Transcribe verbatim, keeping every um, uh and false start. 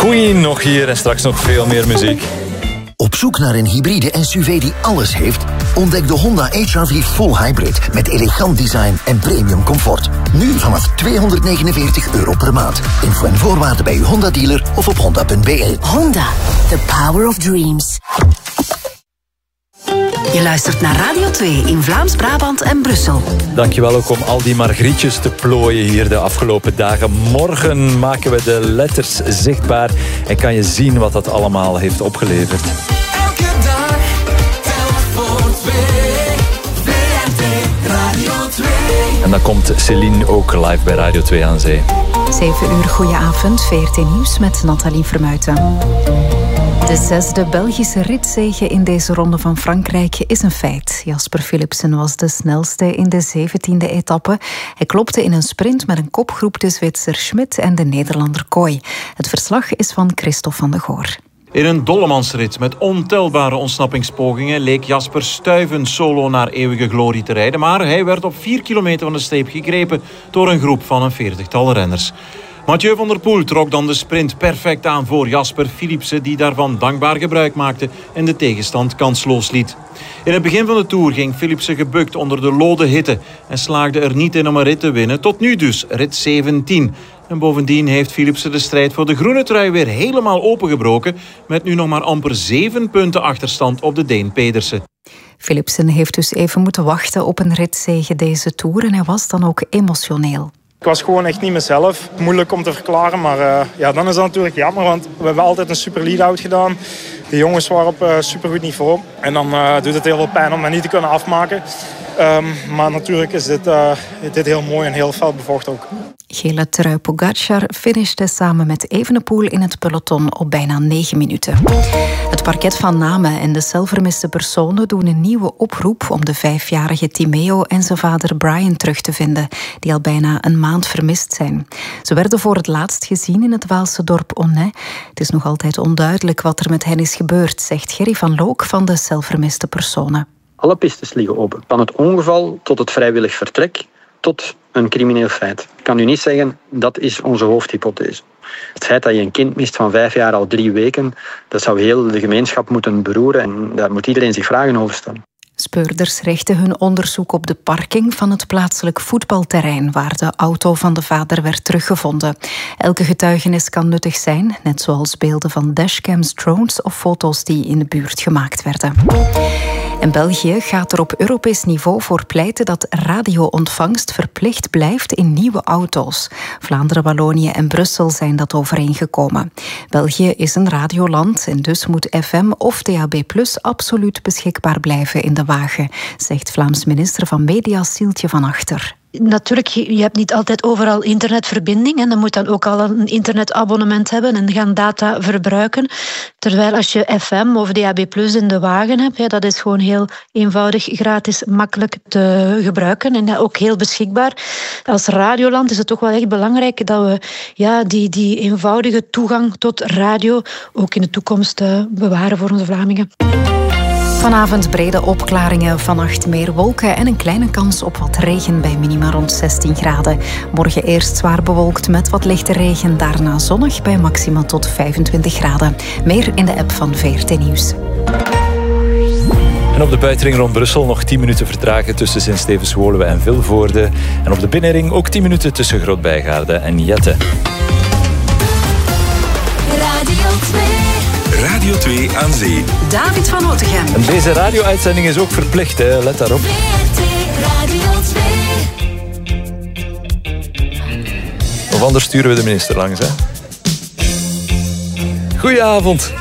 Queen nog hier en straks nog veel meer muziek. Op zoek naar een hybride S U V die alles heeft? Ontdek de Honda H R V Full Hybrid met elegant design en premium comfort. Nu vanaf tweehonderdnegenenveertig euro per maand. Info en voorwaarden bij uw Honda-dealer of op honda punt b e. Honda, the power of dreams. Je luistert naar Radio twee in Vlaams-Brabant en Brussel. Dankjewel ook om al die margrietjes te plooien hier de afgelopen dagen. Morgen maken we de letters zichtbaar en kan je zien wat dat allemaal heeft opgeleverd. Elke dag, telk voor twee, V R T Radio twee. En dan komt Céline ook live bij Radio twee aan zee. zeven uur, goedenavond, V R T Nieuws met Nathalie Vermuijten. De zesde Belgische ritzege in deze ronde van Frankrijk is een feit. Jasper Philipsen was de snelste in de zeventiende etappe. Hij klopte in een sprint met een kopgroep de Zwitser Schmidt en de Nederlander Kooi. Het verslag is van Christophe van de Goor. In een dollemansrit met ontelbare ontsnappingspogingen leek Jasper stuivend solo naar eeuwige glorie te rijden. Maar hij werd op vier kilometer van de streep gegrepen door een groep van een veertigtal renners. Mathieu van der Poel trok dan de sprint perfect aan voor Jasper Philipsen, die daarvan dankbaar gebruik maakte en de tegenstand kansloos liet. In het begin van de Tour ging Philipsen gebukt onder de lode hitte en slaagde er niet in om een rit te winnen. Tot nu dus, rit zeventien. En bovendien heeft Philipsen de strijd voor de groene trui weer helemaal opengebroken, met nu nog maar amper zeven punten achterstand op de Deen Pedersen. Philipsen heeft dus even moeten wachten op een ritzege deze Tour en hij was dan ook emotioneel. Ik was gewoon echt niet mezelf. Moeilijk om te verklaren, maar uh, ja, dan is dat natuurlijk jammer, want we hebben altijd een super lead-out gedaan. De jongens waren op uh, supergoed niveau. En dan uh, doet het heel veel pijn om dat niet te kunnen afmaken. Um, maar natuurlijk is dit, uh, dit heel mooi en heel fel bevochten ook. Gele trui Pogacar finishte samen met Evenepoel in het peloton op bijna negen minuten. Het parket van Namen en de zelfvermiste personen doen een nieuwe oproep om de vijfjarige Timeo en zijn vader Brian terug te vinden, die al bijna een maand vermist zijn. Ze werden voor het laatst gezien in het Waalse dorp Onnay. Het is nog altijd onduidelijk wat er met hen is gebeurd, zegt Gerry van Look van de zelfvermiste personen. Alle pistes liggen open. Van het ongeval tot het vrijwillig vertrek tot een crimineel feit. Ik kan u niet zeggen, dat is onze hoofdhypothese. Het feit dat je een kind mist van vijf jaar al drie weken, dat zou heel de gemeenschap moeten beroeren en daar moet iedereen zich vragen over stellen. Speurders richten hun onderzoek op de parking van het plaatselijk voetbalterrein waar de auto van de vader werd teruggevonden. Elke getuigenis kan nuttig zijn, net zoals beelden van dashcams, drones of foto's die in de buurt gemaakt werden. En België gaat er op Europees niveau voor pleiten dat radioontvangst verplicht blijft in nieuwe auto's. Vlaanderen, Wallonië en Brussel zijn dat overeengekomen. België is een radioland en dus moet F M of D A B plus absoluut beschikbaar blijven in de wagen, zegt Vlaams minister van Media Sieltje van Achter. Natuurlijk, je hebt niet altijd overal internetverbinding en dan moet dan ook al een internetabonnement hebben en gaan data verbruiken. Terwijl als je F M of D A B plus in de wagen hebt, ja, dat is gewoon heel eenvoudig, gratis, makkelijk te gebruiken en ook heel beschikbaar. Als radioland is het toch wel echt belangrijk dat we ja, die, die eenvoudige toegang tot radio ook in de toekomst uh, bewaren voor onze Vlamingen. Vanavond brede opklaringen, vannacht meer wolken en een kleine kans op wat regen bij minima rond zestien graden. Morgen eerst zwaar bewolkt met wat lichte regen, daarna zonnig bij maxima tot vijfentwintig graden. Meer in de app van V R T Nieuws. En op de buitenring rond Brussel nog tien minuten vertragen tussen Sint-Stevens-Woluwe en Vilvoorde. En op de binnenring ook tien minuten tussen Grootbijgaarde en Jette. Radio twee. Radio twee aan zee. David van Otegem. En deze radio-uitzending is ook verplicht, hè? Let daarop. V R T Radio twee. Of anders sturen we de minister langs, hè? Goedenavond.